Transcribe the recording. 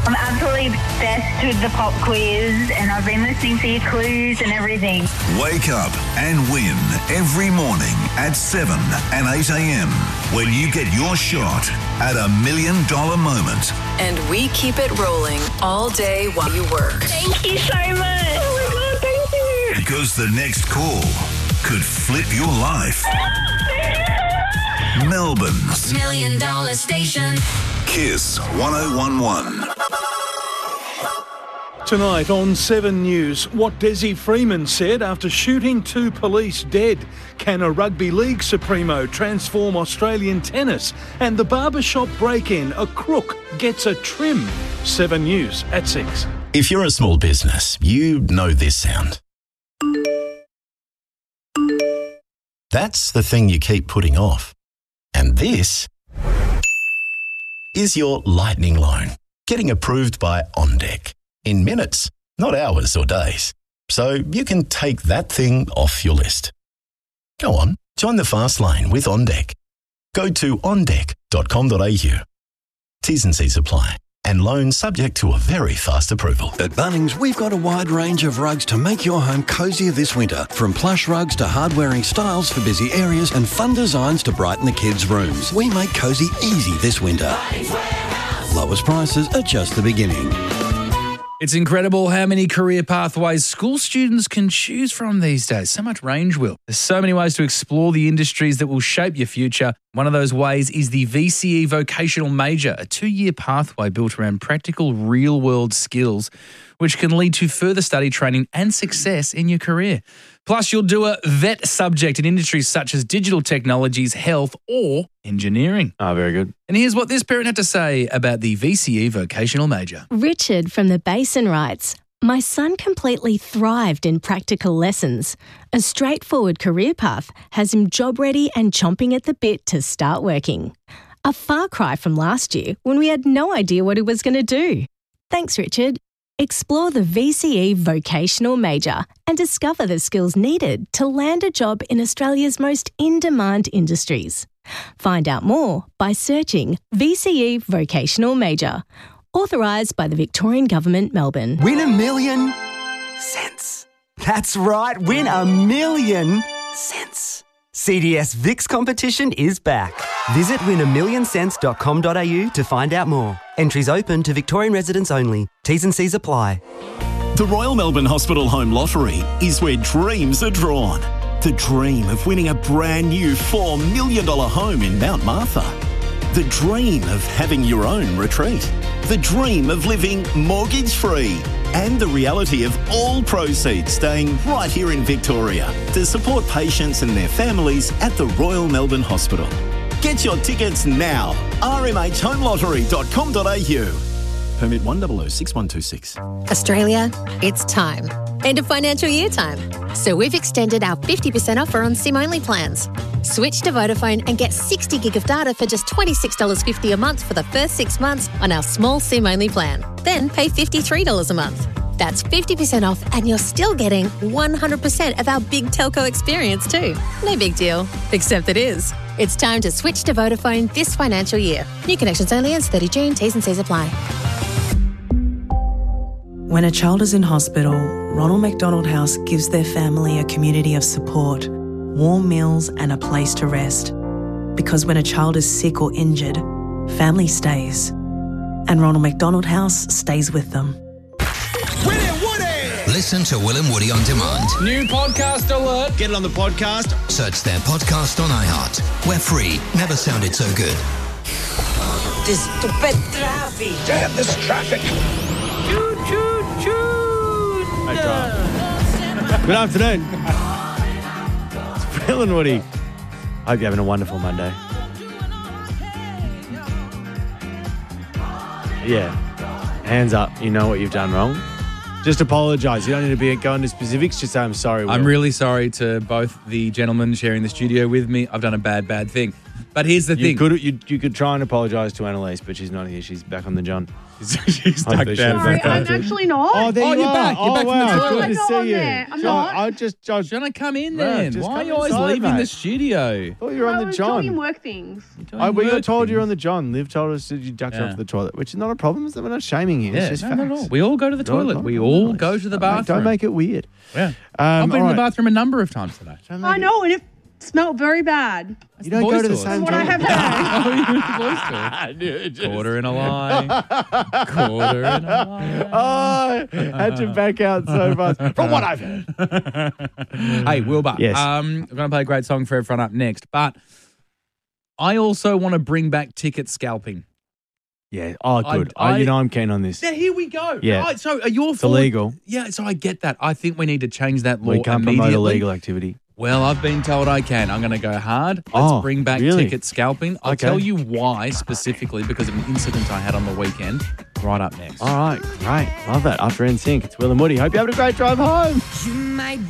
I'm absolutely obsessed with the pop quiz, and I've been listening to your clues and everything. Wake up and win every morning at 7 and 8 a.m. when you get your shot at $1 million moment. And we keep it rolling all day while you work. Thank you so much. Oh my God, thank you. Because the next call could flip your life. Melbourne's $1 Million Station. Kiss 1011. Tonight on 7 News, what Desi Freeman said after shooting 2 police dead. Can a rugby league supremo transform Australian tennis? And the barbershop break-in, a crook gets a trim. 7 News at 6. If you're a small business, you know this sound. That's the thing you keep putting off. And this is your lightning loan, getting approved by OnDeck. In minutes, not hours or days. So you can take that thing off your list. Go on, join the fast lane with OnDeck. Go to ondeck.com.au. T's and C's apply. And loan subject to a very fast approval. At Bunnings, we've got a wide range of rugs to make your home cosier this winter. From plush rugs to hard-wearing styles for busy areas and fun designs to brighten the kids' rooms. We make cosy easy this winter. Lowest prices are just the beginning. It's incredible how many career pathways school students can choose from these days. So much range, Will. There's so many ways to explore the industries that will shape your future. One of those ways is the VCE Vocational Major, a 2-year pathway built around practical, real-world skills, which can lead to further study, training and success in your career. Plus, you'll do a VET subject in industries such as digital technologies, health or engineering. Oh, very good. And here's what this parent had to say about the VCE Vocational Major. Richard from the Basin writes, my son completely thrived in practical lessons. A straightforward career path has him job ready and chomping at the bit to start working. A far cry from last year when we had no idea what he was going to do. Thanks, Richard. Explore the VCE Vocational Major and discover the skills needed to land a job in Australia's most in-demand industries. Find out more by searching VCE Vocational Major. Authorised by the Victorian Government, Melbourne. Win $1 million cents. That's right, win $1 million cents. CDS VIX competition is back. Visit win1millioncents.com.au to find out more. Entries open to Victorian residents only. T's and C's apply. The Royal Melbourne Hospital Home Lottery is where dreams are drawn. The dream of winning a brand new $4 million home in Mount Martha. The dream of having your own retreat. The dream of living mortgage-free. And the reality of all proceeds staying right here in Victoria to support patients and their families at the Royal Melbourne Hospital. Get your tickets now. rmhhomelottery.com.au. Permit 1006126. Australia, it's time. End of financial year time. So we've extended our 50% offer on SIM-only plans. Switch to Vodafone and get 60 gig of data for just $26.50 a month for the first 6 months on our small SIM-only plan. Then pay $53 a month. That's 50% off and you're still getting 100% of our big telco experience too. No big deal, except it is. It's time to switch to Vodafone this financial year. New connections only ends 30 June. T's and C's apply. When a child is in hospital, Ronald McDonald House gives their family a community of support, warm meals and a place to rest. Because when a child is sick or injured, family stays. And Ronald McDonald House stays with them. Listen to Will and Woody on demand. New podcast alert. Get it on the podcast. Search their podcast on iHeart. We're free. Never sounded so good. This stupid traffic. Damn this traffic. Choo, choo, choo. Good afternoon. It's Will and Woody. Hope you're having a wonderful Monday. Yeah. Hands up. You know what you've done wrong. Just apologise. You don't need to go into specifics. Just say, I'm sorry, Will. I'm really sorry to both the gentlemen sharing the studio with me. I've done a bad thing. But here's the thing. You could try and apologise to Annalise, but she's not here. She's back on the John. She's stuck down. Sorry, I'm actually not. Oh, there you you're are. back. You're back from the wow. toilet. Good to I'm see not you. there. I'm John, not. John, Shouldn't I come in then? just Why are come you always inside, leaving mate. the studio? Oh, you're on I the was John. doing work things. We got told you're on the John. Liv told us that you ducked off to the toilet, which is not a problem. We're not shaming you. Yeah, It's just no, facts. not at all. We all go to the toilet. We all go to the bathroom. Don't make it weird. Yeah. I've been all in the right. bathroom a number of times today. I know, and it smelled very bad. You don't go to the same What I toilet. have had. Oh, you went to the boys' toilet. Quarter in a lie. Quarter in a lie. Oh, had to back out so fast. From what I've heard. Hey, Wilbur. Yes. We're going to play a great song for everyone up next, but I also want to bring back ticket scalping. Yeah. Oh, good. I- I'm keen on this. Now, here we go. Yeah. Right, so are your It's illegal. Yeah, so I get that. I think we need to change that law We can't immediately. promote illegal activity. Well, I've been told I can. I'm going to go hard. Let's bring back really? ticket scalping. I'll Okay. tell you why specifically because of an incident I had on the weekend. Right up next. All right. Great. Love that. After NSYNC, it's Will and Woody. Hope you have a great drive home. You might